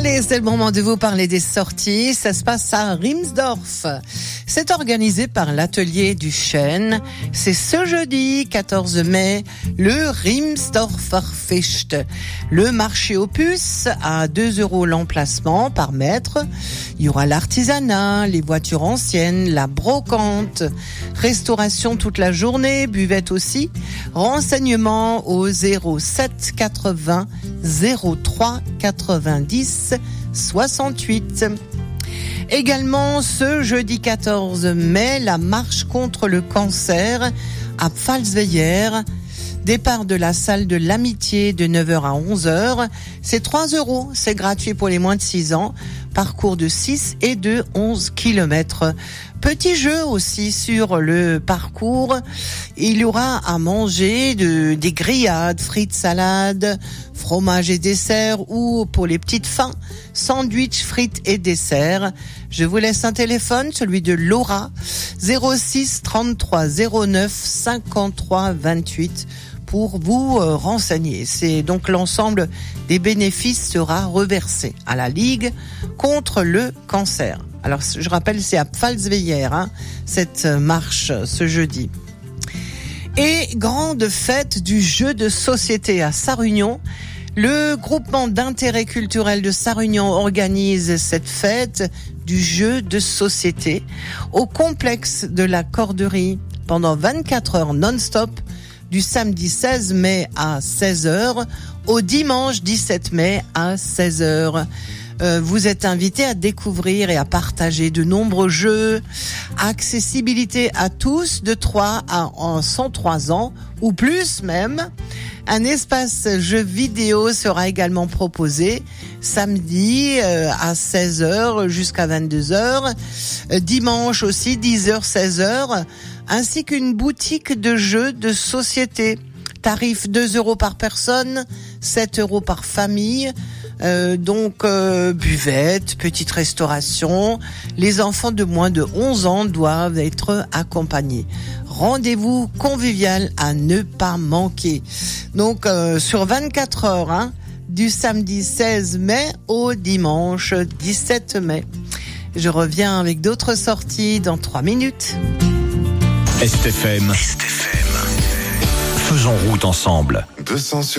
Allez, c'est le moment de vous parler des sorties. Ça se passe à Riemsdorf. C'est organisé par l'Atelier du Chêne. C'est ce jeudi 14 mai, le Riemsdorfer Fest. Le marché aux puces à 2 € l'emplacement par mètre. Il y aura l'artisanat, les voitures anciennes, la brocante, restauration toute la journée, buvette aussi. Renseignements au 07 80 03 90 68. Également ce jeudi 14 mai, la marche contre le cancer à Pfalzweier. Départ de la salle de l'Amitié de 9h à 11h. C'est 3 €. C'est gratuit pour les moins de 6 ans. Parcours de 6 et de 11 km. Petit jeu aussi sur le parcours. Il y aura à manger des grillades, frites, salades, fromage et dessert, ou pour les petites fins, sandwich, frites et desserts. Je vous laisse un téléphone, celui de Laura, 06 33 09 53 28 pour vous renseigner. C'est donc l'ensemble des bénéfices sera reversé à la Ligue contre le cancer. Alors, je rappelle, c'est à Pfalzweier, cette marche ce jeudi. Et grande fête du jeu de société à Sarre-Union. Le groupement d'intérêt culturel de Sarre-Union organise cette fête du jeu de société au complexe de la Corderie pendant 24 heures non-stop, du samedi 16 mai à 16h au dimanche 17 mai à 16h. Vous êtes invités à découvrir et à partager de nombreux jeux. Accessibilité à tous de 3 à 103 ans ou plus même. Un espace jeux vidéo sera également proposé samedi à 16h jusqu'à 22h. Dimanche aussi 10h, 16h. Ainsi qu'une boutique de jeux de société. Tarif 2 € par personne, 7 € par famille. Buvette, petite restauration. Les enfants de moins de 11 ans doivent être accompagnés. Rendez-vous convivial à ne pas manquer. Donc sur 24 heures, du samedi 16 mai au dimanche 17 mai. Je reviens avec d'autres sorties dans 3 minutes. STFM. Faisons route ensemble. 200